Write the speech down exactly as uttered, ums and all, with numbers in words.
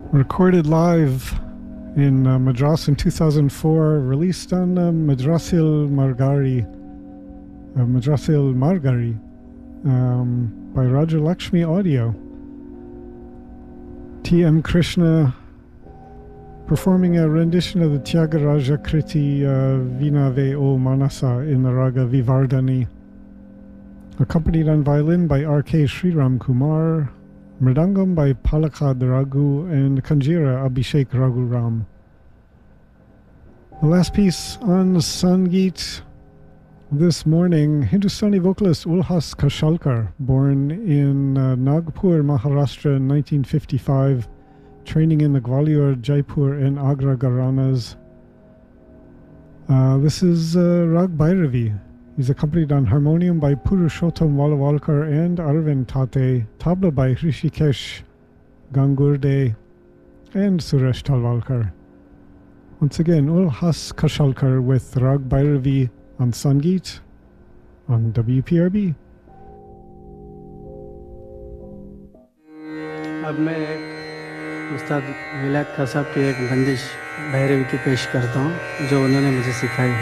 Recorded live in uh, Madras in two thousand four, released on uh, Madrasil Margari, uh, Madrasil Margari um, by Raja Lakshmi Audio. T M Krishna performing a rendition of the Tyagaraja Kriti uh, Vinave O Manasa in the raga Vivardhani, accompanied on violin by R K Sriram Kumar, Mridangam by Palakad Raghu, and Kanjira Abhishek Raghuram. The last piece on Sangeet this morning, Hindustani vocalist Ulhas Kashalkar, born in uh, Nagpur, Maharashtra in nineteen fifty-five, training in the Gwalior, Jaipur, and Agra Gharanas. Uh, this is uh, Rag Bhairavi. He's accompanied on harmonium by Purushottam Walawalkar and Arvind Tate, tabla by Hrishikesh Gangurde and Suresh Talwalkar. Once again, Ulhas Kashalkar with Rag Bhairavi on Sangeet on W P R B. अब मैं उस्ताद मिलाद खां साहब की एक बंदिश भैरवी की पेश करता हूँ जो उन्होंने मुझे सिखाई है।